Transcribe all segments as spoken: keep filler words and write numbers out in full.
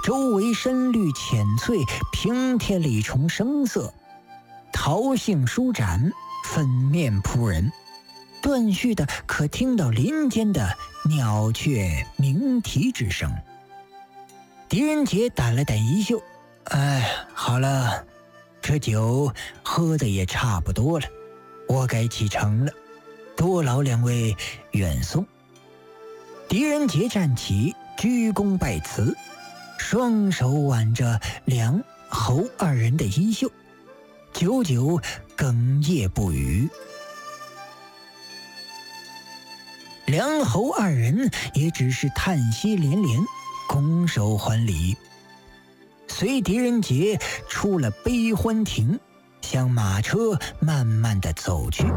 周围深绿浅翠，平添了一重生色。桃杏舒展，粉面扑人，断续的可听到林间的鸟雀鸣啼之声。狄仁杰掸了掸衣袖，哎，好了，这酒喝的也差不多了，我该启程了，多劳两位远送。狄仁杰站起，鞠躬拜辞，双手挽着梁侯二人的衣袖，久久哽咽不语。梁侯二人也只是叹息连连，拱手还礼，随狄仁杰出了悲欢亭，向马车慢慢地走去。话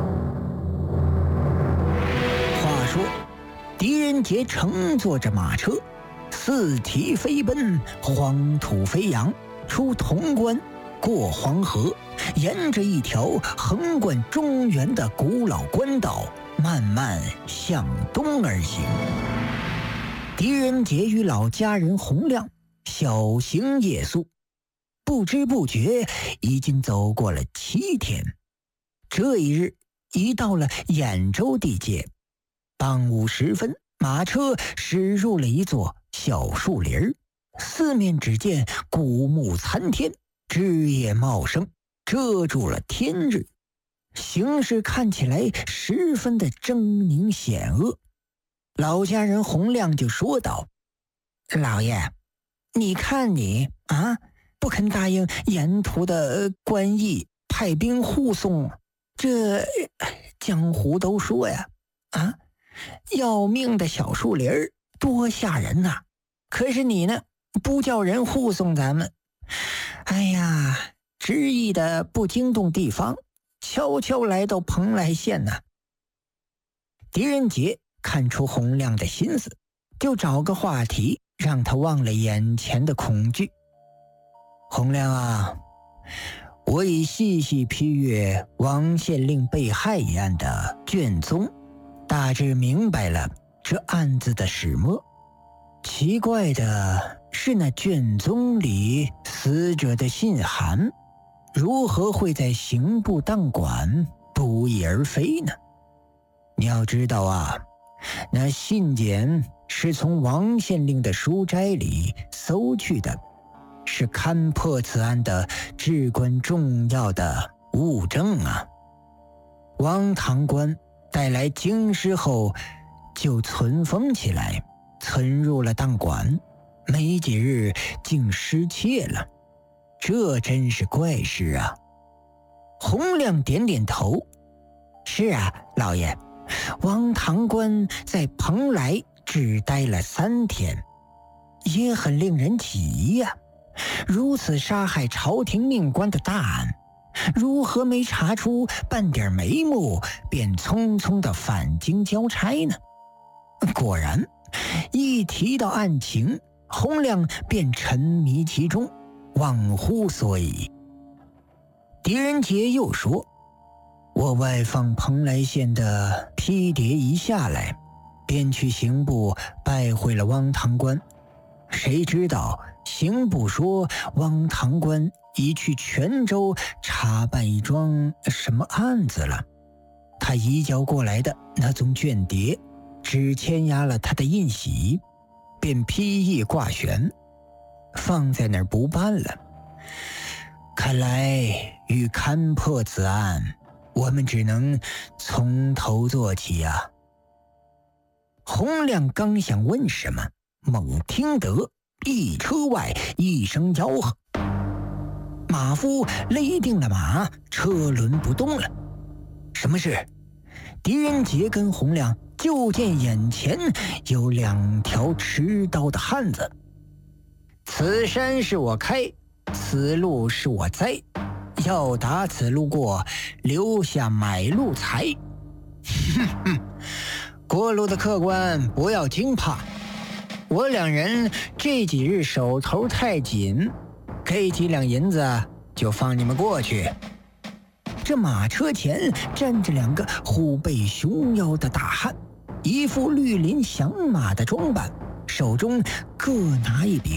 说狄仁杰乘坐着马车，四蹄飞奔，黄土飞扬，出潼关，过黄河，沿着一条横贯中原的古老官道慢慢向东而行。狄仁杰与老家人洪亮小行夜宿，不知不觉已经走过了七天。这一日已到了兖州地界，傍午时分，马车驶入了一座小树林，四面只见古木参天，枝叶茂盛，遮住了天日，形势看起来十分的狰狞险恶。老家人洪亮就说道：老爷，你看你啊，不肯答应沿途的官役派兵护送，这江湖都说呀，啊，要命的小树林多吓人呐、啊！可是你呢，不叫人护送咱们，哎呀，执意的不惊动地方，悄悄来到蓬莱县呐、啊。狄仁杰看出洪亮的心思，就找个话题让他忘了眼前的恐惧。洪亮啊，我已细细批阅王县令被害一案的卷宗，大致明白了这案子的始末。奇怪的是，那卷宗里死者的信函如何会在刑部档馆不翼而飞呢？你要知道啊，那信件是从王县令的书斋里搜去的，是勘破此案的至关重要的物证啊。汪堂官带来京师后就存封起来，存入了档馆，没几日竟失窃了，这真是怪事啊。洪亮点点头，是啊，老爷，汪堂官在蓬莱只待了三天，也很令人起疑呀、啊。如此杀害朝廷命官的大案，如何没查出半点眉目，便匆匆的返京交差呢？果然，一提到案情，洪亮便沉迷其中，忘乎所以。狄仁杰又说，我外放蓬莱县的批牒一下来，便去刑部拜会了汪堂官，谁知道刑部说汪堂官已去泉州查办一桩什么案子了，他移交过来的那宗卷牒只签押了他的印玺，便批议挂悬，放在那儿不办了。看来欲勘破此案，我们只能从头做起啊。洪亮刚想问什么，猛听得一车外一声吆喝，马夫勒定了马，车轮不动了。什么事？狄仁杰跟洪亮就见眼前有两条持刀的汉子。此山是我开，此路是我栽，要打此路过，留下买路财。哼哼，过路的客官不要惊怕，我两人这几日手头太紧，给几两银子就放你们过去。这马车前站着两个虎背熊腰的大汉，一副绿林响马的装扮，手中各拿一柄